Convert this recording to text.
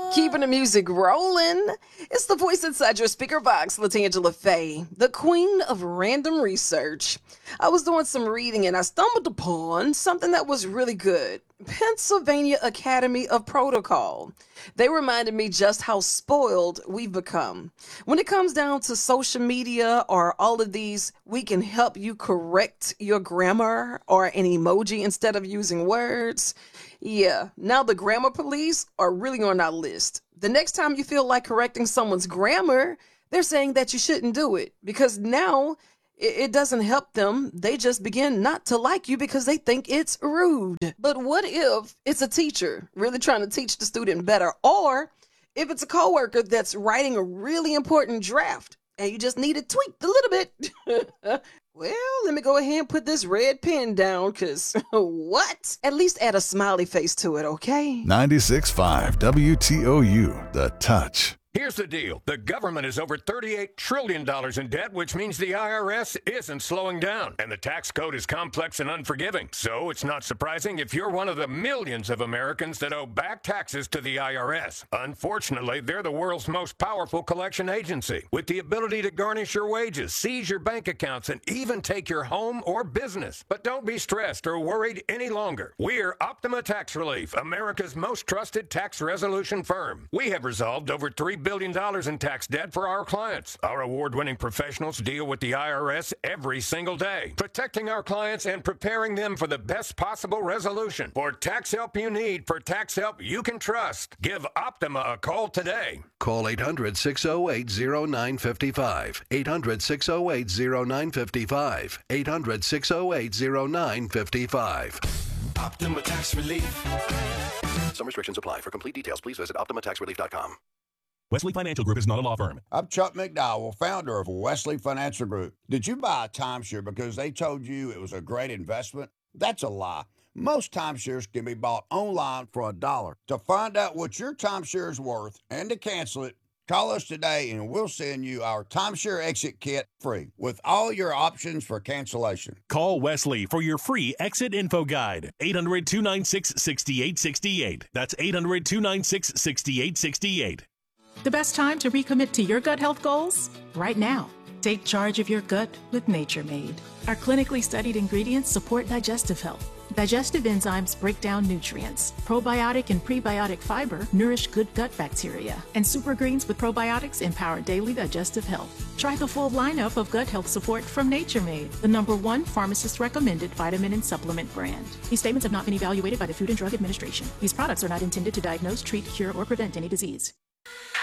Keeping the music rolling. It's the voice inside your speaker box, Latangela Faye, the queen of random research. I was doing some reading and I stumbled upon something that was really good. Pennsylvania Academy of Protocol. They reminded me just how spoiled we've become. When it comes down to social media or all of these, we can help you correct your grammar or an emoji instead of using words. Yeah, now the grammar police are really on our list. The next time you feel like correcting someone's grammar, they're saying that you shouldn't do it because now it doesn't help them. They just begin not to like you because they think it's rude. But what if it's a teacher really trying to teach the student better? Or if it's a coworker that's writing a really important draft and you just need it tweaked a little bit? Well, let me go ahead and put this red pen down, because what? At least add a smiley face to it, okay? 96.5 WTOU, The Touch. Here's the deal. The government is over $38 trillion in debt, which means the IRS isn't slowing down. And the tax code is complex and unforgiving. So it's not surprising if you're one of the millions of Americans that owe back taxes to the IRS. Unfortunately, they're the world's most powerful collection agency, with the ability to garnish your wages, seize your bank accounts, and even take your home or business. But don't be stressed or worried any longer. We're Optima Tax Relief, America's most trusted tax resolution firm. We have resolved over $3 billion in tax debt for our clients. Our award-winning professionals deal with the IRS every single day, protecting our clients and preparing them for the best possible resolution. For tax help you need, for tax help you can trust, give Optima a call today. Call 800-608-0955. 800-608-0955. 800-608-0955. Optima Tax Relief. Some restrictions apply. For complete details, please visit OptimaTaxRelief.com. Wesley Financial Group is not a law firm. I'm Chuck McDowell, founder of Wesley Financial Group. Did you buy a timeshare because they told you it was a great investment? That's a lie. Most timeshares can be bought online for $1. To find out what your timeshare is worth and to cancel it, call us today and we'll send you our timeshare exit kit free with all your options for cancellation. Call Wesley for your free exit info guide. 800-296-6868. That's 800-296-6868. The best time to recommit to your gut health goals? Right now. Take charge of your gut with Nature Made. Our clinically studied ingredients support digestive health. Digestive enzymes break down nutrients. Probiotic and prebiotic fiber nourish good gut bacteria. And super greens with probiotics empower daily digestive health. Try the full lineup of gut health support from Nature Made, the #1 pharmacist-recommended vitamin and supplement brand. These statements have not been evaluated by the Food and Drug Administration. These products are not intended to diagnose, treat, cure, or prevent any disease.